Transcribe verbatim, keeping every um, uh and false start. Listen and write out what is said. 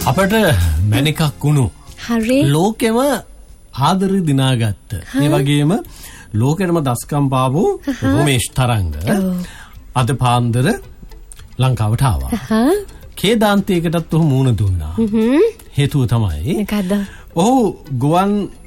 අපට මැනිකක් කුණු හරි ලෝකෙම ආදරේ දිනාගත්ත. ඒ වගේම ලෝකෙටම දස්කම් පාපු රොමේෂ් තරංග අද පාන්දර ලංකාවට ආවා. කේදාන්තයකටත් ඔහු මූණ දුන්නා. හේතුව තමයි මොකද්ද? ඔහු ගුවන්